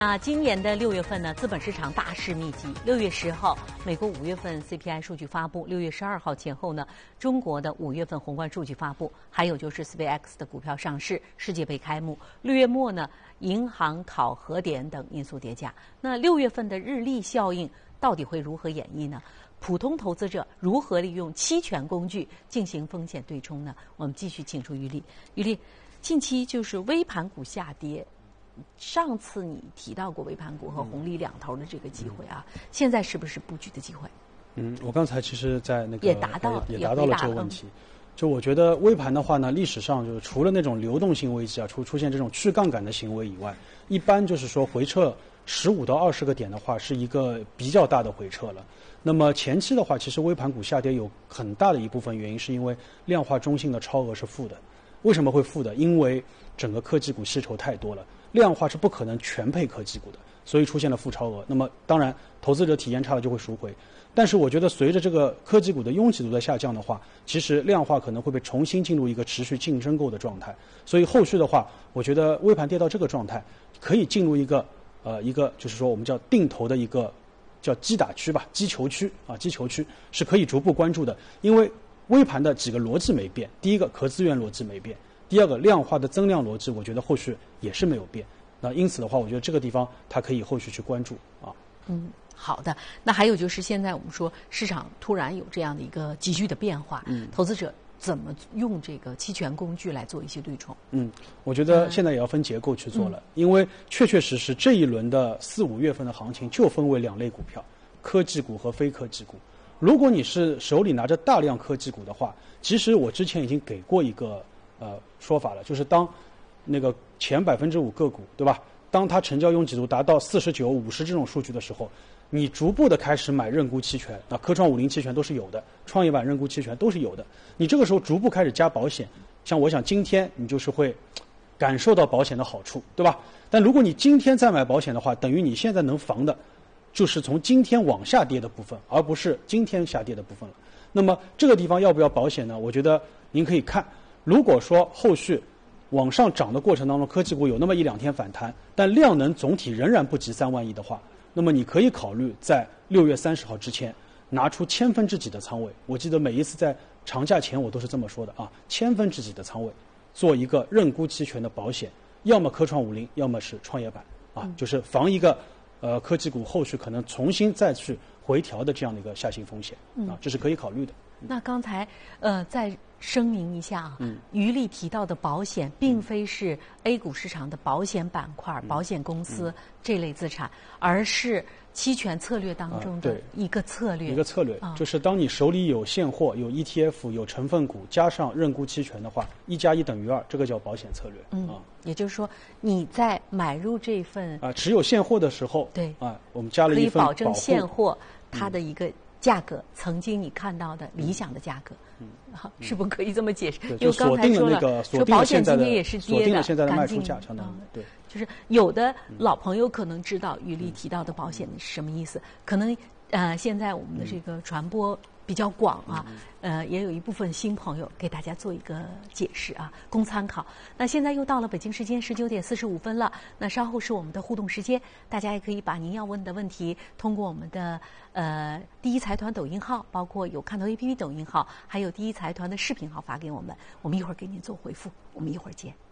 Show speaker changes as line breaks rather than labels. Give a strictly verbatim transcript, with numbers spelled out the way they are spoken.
啊，今年的六月份呢，资本市场大势密集。六月十号，美国五月份 C P I 数据发布；六月十二号前后呢，中国的五月份宏观数据发布，还有就是 SpaceX 的股票上市，世界杯开幕。六月末呢，银行考核点等因素叠加。那六月份的日历效应到底会如何演绎呢？普通投资者如何利用期权工具进行风险对冲呢？我们继续请出于丽。于丽，近期就是微盘股下跌。上次你提到过微盘股和红利两头的这个机会啊，现在是不是布局的机会？
嗯，我刚才其实在那个
也达到
也达到了这个问题。就我觉得微盘的话呢，历史上就是除了那种流动性危机啊，出出现这种去杠杆的行为以外，一般就是说回撤十五到二十个点的话，是一个比较大的回撤了。那么前期的话，其实微盘股下跌有很大的一部分原因是因为量化中性的超额是负的。为什么会负的？因为整个科技股吸筹太多了，量化是不可能全配科技股的，所以出现了负超额。那么当然，投资者体验差了就会赎回。但是我觉得随着这个科技股的拥挤度的下降的话，其实量化可能会被重新进入一个持续净申购的状态。所以后续的话，我觉得微盘跌到这个状态，可以进入一个呃一个就是说我们叫定投的一个叫击打区吧，击球区啊，击球区是可以逐步关注的。因为微盘的几个逻辑没变，第一个壳资源逻辑没变，第二个量化的增量逻辑，我觉得后续也是没有变。那因此的话，我觉得这个地方它可以后续去关注啊。
嗯，好的。那还有就是现在我们说市场突然有这样的一个急剧的变化，嗯，投资者怎么用这个期权工具来做一些对冲？
嗯，我觉得现在也要分结构去做了，嗯、因为确确实实这一轮的四五月份的行情就分为两类股票，科技股和非科技股。如果你是手里拿着大量科技股的话，其实我之前已经给过一个呃说法了，就是当那个前百分之五个股，对吧？当它成交拥挤度达到四十九、五十这种数据的时候，你逐步的开始买认沽期权，那科创五零期权都是有的，创业板认沽期权都是有的。你这个时候逐步开始加保险，像我想今天你就是会感受到保险的好处，对吧？但如果你今天再买保险的话，等于你现在能防的就是从今天往下跌的部分，而不是今天下跌的部分了。那么这个地方要不要保险呢？我觉得您可以看，如果说后续往上涨的过程当中，科技股有那么一两天反弹，但量能总体仍然不及三万亿的话，那么你可以考虑在六月三十号之前拿出千分之几的仓位。我记得每一次在长假前我都是这么说的啊，千分之几的仓位做一个认沽期权的保险，要么科创五零，要么是创业板啊，嗯、就是防一个呃科技股后续可能重新再去回调的这样的一个下行风险啊，这是可以考虑的。
嗯、那刚才呃再声明一下啊，嗯、于丽提到的保险并非是 A 股市场的保险板块、嗯、保险公司、嗯、这类资产，而是期权策略当中的一个策略。
啊、一个策略、啊、就是当你手里有现货、有 E T F、有成分股，加上认沽期权的话，一加一等于二，这个叫保险策略。
嗯，啊、也就是说你在买入这份
啊持有现货的时候，
对
啊，我们加了一份
可以保证现货它的一个价格，嗯、曾经你看到的理想的价格。嗯，是不是可以这么解释？
嗯、
因为刚才说了，
那个
说保险今天也是跌的，
现在的卖出价相当于、嗯、对。
就是有的老朋友可能知道于丽提到的保险是什么意思，可能呃现在我们的这个传播比较广啊，呃也有一部分新朋友给大家做一个解释啊，供参考。那现在又到了北京时间十九点四十五分了，那稍后是我们的互动时间，大家也可以把您要问的问题通过我们的呃第一财团抖音号，包括有看头 A P P 抖音号，还有第一财团的视频号发给我们，我们一会儿给您做回复。我们一会儿见。